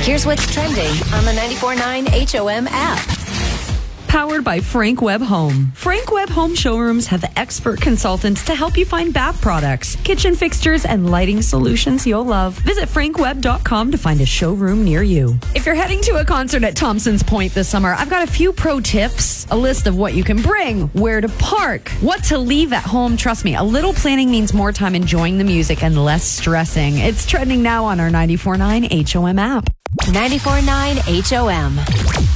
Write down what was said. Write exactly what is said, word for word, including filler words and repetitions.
Here's what's trending on the ninety-four point nine H O M app. Powered by Frank Webb Home. Frank Webb Home showrooms have expert consultants to help you find bath products, kitchen fixtures, and lighting solutions you'll love. Visit frank webb dot com to find a showroom near you. If you're heading to a concert at Thompson's Point this summer, I've got a few pro tips, a list of what you can bring, where to park, what to leave at home. Trust me, a little planning means more time enjoying the music and less stressing. It's trending now on our ninety-four point nine H O M app. ninety-four point nine H O M.